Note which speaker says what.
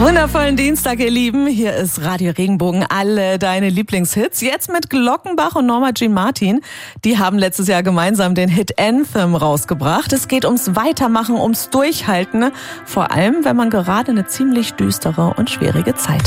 Speaker 1: Wundervollen Dienstag, ihr Lieben. Hier ist Radio Regenbogen, alle deine Lieblingshits. Jetzt mit Glockenbach und Norma Jean Martin. Die haben letztes Jahr gemeinsam den Hit Anthem rausgebracht. Es geht ums Weitermachen, ums Durchhalten. Vor allem, wenn man gerade eine ziemlich düstere und schwierige Zeit